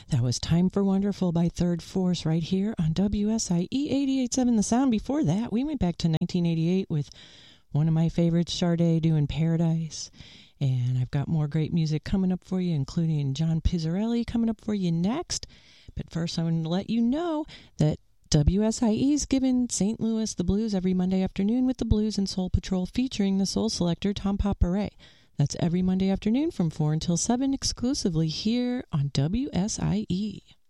That was Time for Wonderful by Third Force right here on WSIE 88.7 The Sound. Before that, we went back to 1988 with one of my favorites, Sade, doing Paradise. And I've got more great music coming up for you, including John Pizzarelli coming up for you next. But first, I want to let you know that WSIE is giving St. Louis the blues every Monday afternoon with the Blues and Soul Patrol featuring the soul selector Tom Paparay. That's every Monday afternoon from 4 until 7 exclusively here on WSIE.